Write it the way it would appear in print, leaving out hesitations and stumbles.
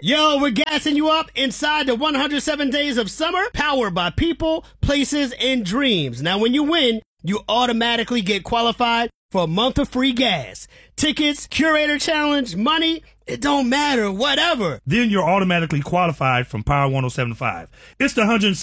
Yo, we're gassing you up inside the 107 Days of Summer, powered by people, places, and dreams. Now, when you win, you automatically get qualified for a month of free gas. Tickets, curator challenge, money, it don't matter, whatever. Then you're automatically qualified from Power 107.5. It's the 107